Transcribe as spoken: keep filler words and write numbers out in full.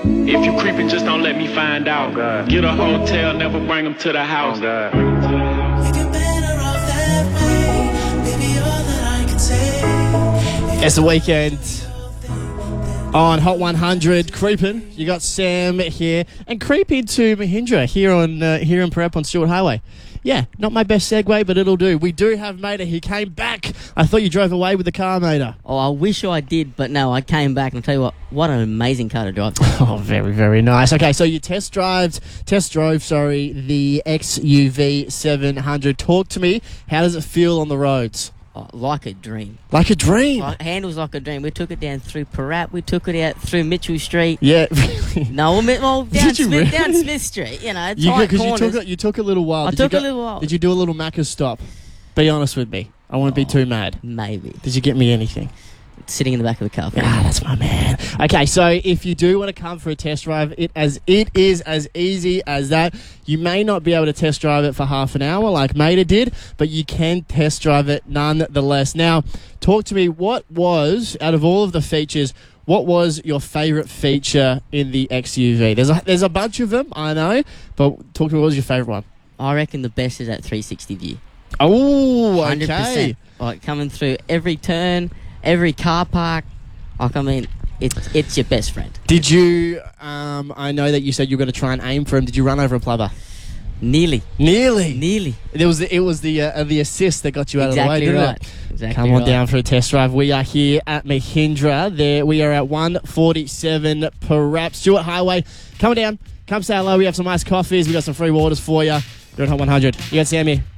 If you creeping, just don't let me find out. Oh, get a hotel, never bring them to the house. Oh, it's the weekend on Hot one hundred. Creeping. You got Sam here. And creep into Mahindra here on uh, here in Prep on Stewart Highway. Yeah, not my best segue, but it'll do. We do have Mater. He came back. I thought you drove away with the car, Mater. Oh, I wish I did, but no, I came back. And I'll tell you what, what an amazing car to drive. Oh, very, very nice. Okay, so you test drove, test drove, sorry, the X U V seven hundred. Talk to me. How does it feel on the roads? Oh, like a dream. Like a dream? Like, handles like a dream. We took it down through Parat. We took it out through Mitchell Street. Yeah, really? No, well, well down, Did you Smith, really? down Smith Street. You know, you, tight you corners. took, it, you took a little while. I Did took you a go, little while. Did you do a little Macca's stop? Be honest with me. I won't oh, be too mad. Maybe. Did you get me anything? Sitting in the back of the car. Ah, that's my man. Okay, so if you do want to come for a test drive, it as it is as easy as that. You may not be able to test drive it for half an hour like Mater did, but you can test drive it nonetheless. Now, talk to me. What was, out of all of the features, what was your favourite feature in the X U V? There's a, there's a bunch of them, I know, but talk to me. What was your favourite one? I reckon the best is that three sixty view. Oh, one hundred percent. okay. Like coming through every turn, every car park. Like, I mean, it's it's your best friend. Did you, um, I know that you said you were going to try and aim for him. Did you run over a plumber? Nearly. Nearly? Nearly. It was the, it was the, uh, the assist that got you out exactly of the way, didn't right. it? Exactly Come on right. down for a test drive. We are here at Mahindra. There, we are at one forty-seven Parap, Stewart Highway. Come on down. Come say hello. We have some nice coffees. We got some free waters for you. You're at Hot one hundred. You got Sam here.